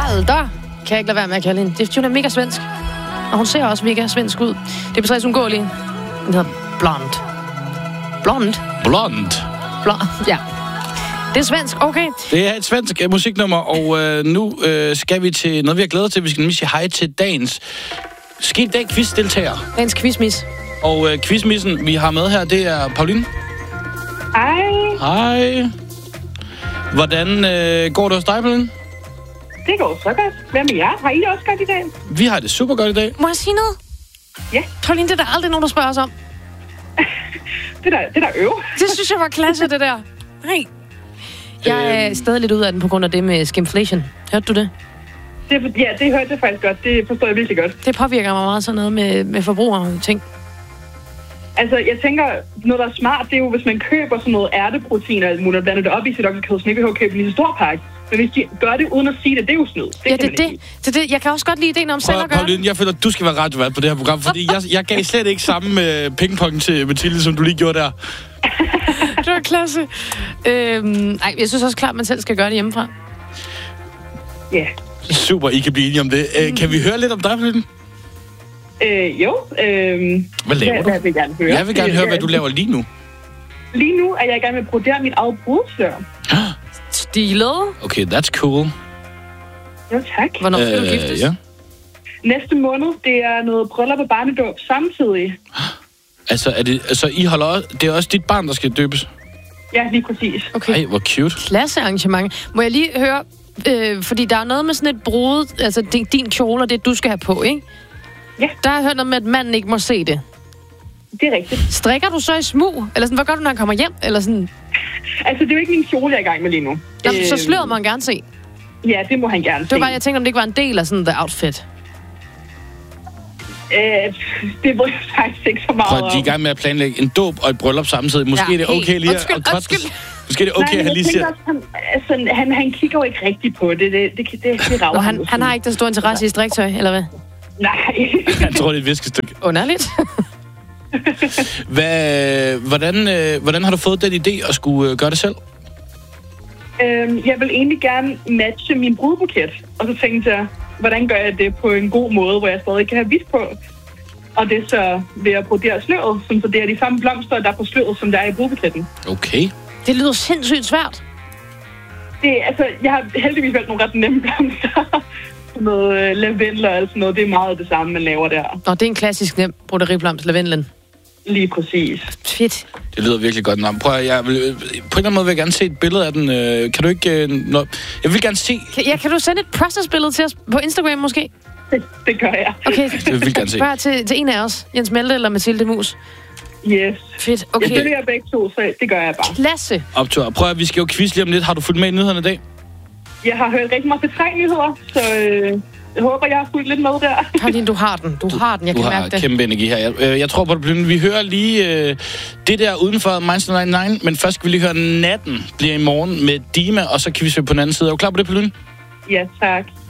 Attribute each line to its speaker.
Speaker 1: Galder, kan jeg ikke lade være med at kalde hende. Hun er mega svensk. Og hun ser også mega svensk ud. Det er 3's ungåelige. Den hedder Blond. Blond, ja. Det er svensk, okay.
Speaker 2: Det er et svensk musiknummer, og nu skal vi til noget, vi har glædet til. Vi skal nemlig sige hej til dagens quiz-deltager.
Speaker 1: Dagens quizmis.
Speaker 2: Og quizmissen, vi har med her, det er Pauline.
Speaker 3: Hej.
Speaker 2: Hvordan går det hos dig, Pauline?
Speaker 3: Det går så godt. Hvad med jer? Har I det også godt i dag?
Speaker 2: Vi har det super godt i dag.
Speaker 1: Må jeg sige noget?
Speaker 3: Ja.
Speaker 1: Pauline, det er der aldrig nogen, der spørger os om.
Speaker 3: Det der øv.
Speaker 1: Det synes jeg var klasse, det der. Nej. Jeg er stadig lidt ud af den på grund af det med skimflation. Hørte du det?
Speaker 3: Det hørte jeg faktisk godt. Det forstår jeg virkelig godt.
Speaker 1: Det påvirker mig meget sådan noget med forbrugere ting.
Speaker 3: Altså, jeg tænker, noget der er smart, det er jo, hvis man køber sådan noget ærteprotein og alt muligt, og blander det op i sit oksekød, så ikke behøver at købe en lige så stor pakke. Men hvis de gør det uden at sige det, det er jo snyd.
Speaker 1: Det er det. Jeg kan også godt lide ideen om selv at gøre
Speaker 2: Pauline, jeg føler, at du skal være radiovært på det her program, fordi jeg gav slet ikke samme pingpong til Mathilde, som du lige gjorde der.
Speaker 1: Det var klasse. Jeg synes også klart, at man selv skal gøre det hjemmefra.
Speaker 3: Ja. Yeah.
Speaker 2: Super, I kan blive enige om det. Kan vi høre lidt om dig, Pauline?
Speaker 3: Jo.
Speaker 2: Hvad laver du?
Speaker 3: Jeg vil gerne høre.
Speaker 2: Jeg vil gerne høre, hvad du laver lige nu.
Speaker 3: Lige nu er jeg i gang med at brodere mit eget brudslør.
Speaker 1: Stilet.
Speaker 2: Okay, that's cool.
Speaker 3: Jo, tak.
Speaker 1: Hvornår skal du giftes?
Speaker 2: Ja.
Speaker 3: Næste måned, det er noget bryllup og barnedåb samtidig.
Speaker 2: Altså, I holder også, det er også dit barn, der skal døbes?
Speaker 3: Ja, lige præcis.
Speaker 1: Okay.
Speaker 2: Ej, hvor cute.
Speaker 1: Klasse arrangement. Må jeg lige høre, fordi der er noget med sådan et brud, altså din kjole og det, du skal have på, ikke?
Speaker 3: Ja.
Speaker 1: Der har jeg hørt noget med, at manden ikke må se det.
Speaker 3: Det er rigtigt.
Speaker 1: Strikker du så i smug? Eller sådan, hvad gør du, når han kommer hjem? Eller sådan?
Speaker 3: Altså, det er jo ikke min kjole, jeg er i gang med lige nu.
Speaker 1: Jamen, så sløret må han gerne se.
Speaker 3: Ja, det må han gerne se.
Speaker 1: Det var bare, jeg tænkte, om det ikke var en del af sådan the outfit.
Speaker 3: Det ved jeg faktisk ikke så meget
Speaker 2: Prøv at de er i gang med at planlægge en dåb og et bryllup samtidig. Måske er det okay lige at
Speaker 1: Undskyld.
Speaker 2: Måske er det okay, at han lige siger...
Speaker 3: Han kigger jo ikke rigtigt på det. Det rager
Speaker 1: han. Han har ikke den store interesse i striktøj, eller hvad?
Speaker 3: Nej.
Speaker 2: Jeg tror, det er et viskestykke.
Speaker 1: Underligt.
Speaker 3: Hvordan
Speaker 2: har du fået den idé at skulle gøre det selv?
Speaker 3: Jeg vil egentlig gerne matche min brudebuket. Og så tænkte jeg, hvordan gør jeg det på en god måde, hvor jeg stadig kan have hvidt på? Og det er så ved at brodere sløret, så det er de samme blomster, der er på sløret, som der er i brudebuketten.
Speaker 2: Okay.
Speaker 1: Det lyder sindssygt svært.
Speaker 3: Jeg har heldigvis valgt nogle ret nemme blomster. Noget lavendel og alt sådan noget. Det er meget det samme, man laver der.
Speaker 1: Og det er en klassisk nem broderiblomst, lavendelen.
Speaker 3: Lige præcis.
Speaker 1: Fedt.
Speaker 2: Det lyder virkelig godt. Nå, prøv at, på en eller anden måde vil jeg gerne se et billede af den. Kan du ikke... jeg vil gerne se...
Speaker 1: Kan du sende et process-billede til os på Instagram måske?
Speaker 3: Det gør jeg.
Speaker 1: Okay.
Speaker 2: Det vil gerne se.
Speaker 1: Spørg til en af os. Jens Melte eller Mathilde Mus.
Speaker 3: Yes.
Speaker 1: Fedt. Okay.
Speaker 3: Jeg følger jer begge to, så det gør jeg bare.
Speaker 1: Klasse.
Speaker 2: Optur. Prøv at, vi skal jo quiz lige om lidt. Har du fulgt med i nyhederne i dag?
Speaker 3: Jeg har hørt rigtig meget P3-nyheder, så jeg håber, jeg har fulgt lidt med der.
Speaker 1: Karoline, du har den. Jeg kan mærke det.
Speaker 2: Du har kæmpe energi her. Jeg tror på det. Vi hører lige det der udenfor Minds 99, men først skal vi lige høre Natten bliver i morgen med Dima, og så kan vi se på den anden side. Er du klar på det, Pauline?
Speaker 3: Ja, tak.